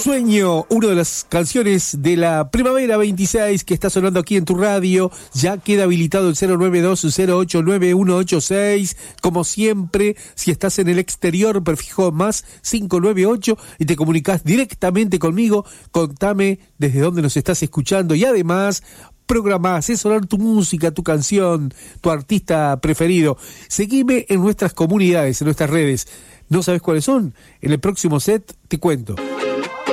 Sueño, una de las canciones de la Primavera 26 que está sonando aquí en tu radio. Ya queda habilitado el 092-089-186. Como siempre, si estás en el exterior, prefijo más 598 y te comunicas directamente conmigo. Contame desde dónde nos estás escuchando y además programás, es sonar tu música, tu canción, tu artista preferido. Seguime en nuestras comunidades, en nuestras redes. ¿No sabes cuáles son? En el próximo set te cuento.